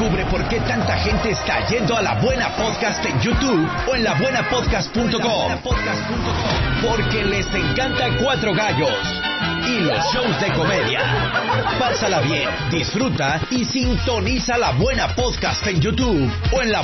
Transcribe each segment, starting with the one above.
Descubre por qué tanta gente está yendo a La Buena Podcast en YouTube o en labuenapodcast.com. Porque les encanta Cuatro Gallos y los shows de comedia. Pásala bien, disfruta y sintoniza La Buena Podcast en YouTube o en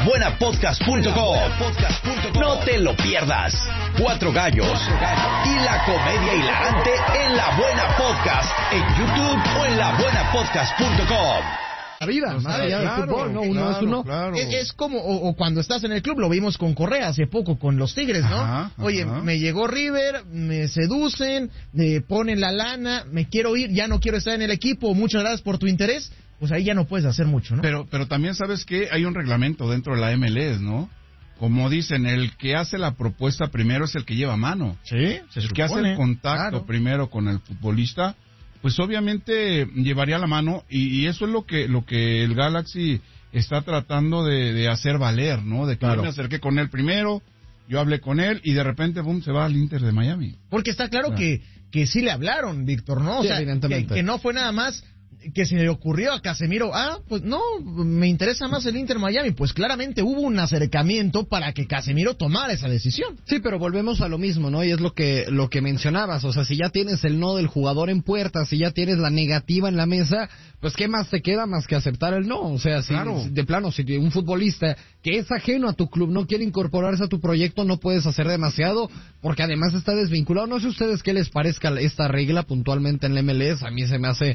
labuenapodcast.com. No te lo pierdas. Cuatro Gallos y la comedia hilarante en La Buena Podcast en YouTube o en labuenapodcast.com. La vida, más allá del fútbol, ¿no? Uno es uno. Claro. Es como, o cuando estás en el club, lo vimos con Correa hace poco, con los Tigres, ¿no? Ajá. Oye, me llegó River, me seducen, me ponen la lana, me quiero ir, ya no quiero estar en el equipo, muchas gracias por tu interés, pues ahí ya no puedes hacer mucho, ¿no? Pero también sabes que hay un reglamento dentro de la MLS, ¿no? Como dicen, el que hace la propuesta primero es el que lleva mano. Sí, El que hace el contacto primero con el futbolista, pues obviamente llevaría la mano, y eso es lo que el Galaxy está tratando de hacer valer, ¿no? De que yo me acerqué con él primero, yo hablé con él y de repente boom, se va al Inter de Miami. Porque está claro que sí le hablaron, Víctor, ¿no? O sea, evidentemente. Que no fue nada más que se le ocurrió a Casemiro, pues no, me interesa más el Inter Miami. Pues claramente hubo un acercamiento para que Casemiro tomara esa decisión. Sí, pero volvemos a lo mismo, ¿no? Y es lo que mencionabas, o sea, si ya tienes el no del jugador en puerta, si ya tienes la negativa en la mesa, pues ¿qué más te queda más que aceptar el no? O sea, si de plano, si un futbolista que es ajeno a tu club no quiere incorporarse a tu proyecto, no puedes hacer demasiado, porque además está desvinculado. No sé a ustedes qué les parezca esta regla puntualmente en la MLS, a mí se me hace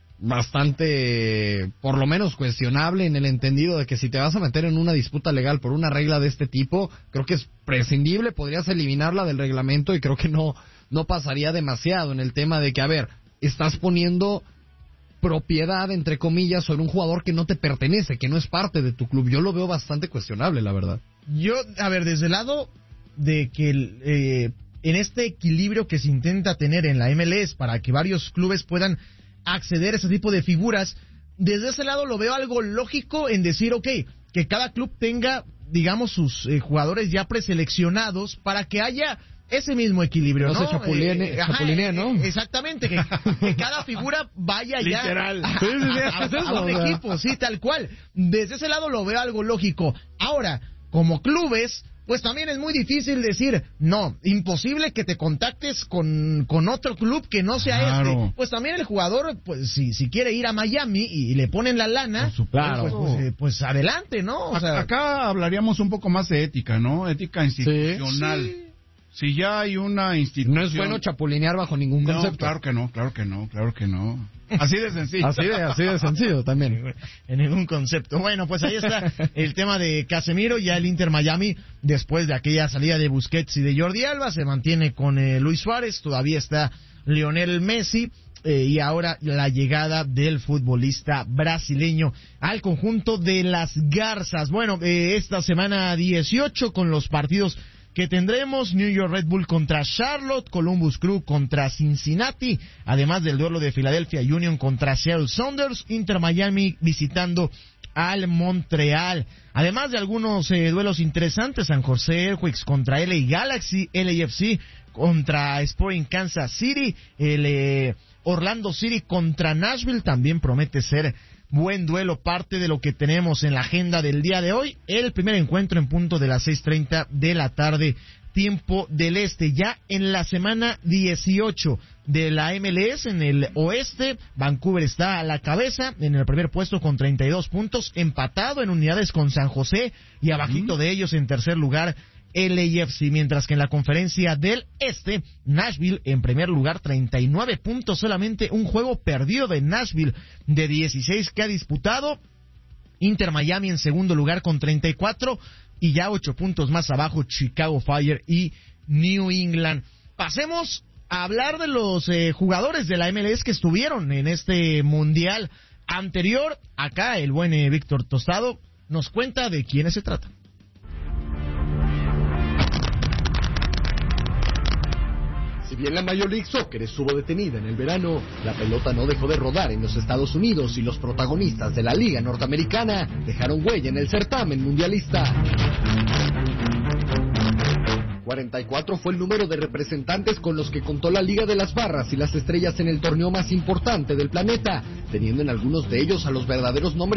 bastante, por lo menos cuestionable, en el entendido de que si te vas a meter en una disputa legal por una regla de este tipo, creo que es prescindible, podrías eliminarla del reglamento y creo que no pasaría demasiado en el tema de que, a ver, estás poniendo propiedad, entre comillas, sobre un jugador que no te pertenece, que no es parte de tu club. Yo lo veo bastante cuestionable, la verdad. Yo, a ver, desde el lado de que en este equilibrio que se intenta tener en la MLS para que varios clubes puedan acceder a ese tipo de figuras, desde ese lado lo veo algo lógico en decir, que cada club tenga, digamos, sus jugadores ya preseleccionados para que haya ese mismo equilibrio, ¿no? Se chapulinea, ¿no? Exactamente, que cada figura vaya literal. ya a un equipo, sí, tal cual. Desde ese lado lo veo algo lógico. Ahora, como clubes, pues también es muy difícil decir, no, imposible que te contactes con otro club que no sea este. Pues también el jugador, pues si quiere ir a Miami y le ponen la lana, pues adelante, ¿no? O sea, acá hablaríamos un poco más de ética, ¿no? Ética institucional. Sí. Si ya hay una institución... No es bueno chapulinear bajo ningún concepto. Claro que no. Así de sencillo. Así de sencillo también. En ningún concepto. Bueno, pues ahí está el tema de Casemiro. Ya el Inter Miami, después de aquella salida de Busquets y de Jordi Alba, se mantiene con Luis Suárez. Todavía está Lionel Messi. Y ahora la llegada del futbolista brasileño al conjunto de las Garzas. Bueno, esta semana 18 con los partidos que tendremos: New York Red Bull contra Charlotte, Columbus Crew contra Cincinnati, además del duelo de Philadelphia Union contra Seattle Sounders, Inter Miami visitando al Montreal, además de algunos duelos interesantes: San José Earthquakes contra LA Galaxy, LAFC contra Sporting Kansas City, el Orlando City contra Nashville. También promete ser buen duelo, parte de lo que tenemos en la agenda del día de hoy. El primer encuentro en punto de las 6:30 de la tarde, tiempo del este. Ya en la semana 18 de la MLS, en el oeste, Vancouver está a la cabeza, en el primer puesto con 32 puntos, empatado en unidades con San José, y abajito de ellos en tercer lugar LAFC, mientras que en la conferencia del este, Nashville en primer lugar, 39 puntos, solamente un juego perdido de Nashville de 16 que ha disputado. Inter Miami en segundo lugar con 34, y ya 8 puntos más abajo Chicago Fire y New England. Pasemos a hablar de los jugadores de la MLS que estuvieron en este mundial anterior. Acá el buen Víctor Tostado nos cuenta de quiénes se trata. Si bien la Major League Soccer estuvo detenida en el verano, la pelota no dejó de rodar en los Estados Unidos y los protagonistas de la Liga Norteamericana dejaron huella en el certamen mundialista. 44 fue el número de representantes con los que contó la Liga de las Barras y las Estrellas en el torneo más importante del planeta, teniendo en algunos de ellos a los verdaderos nombres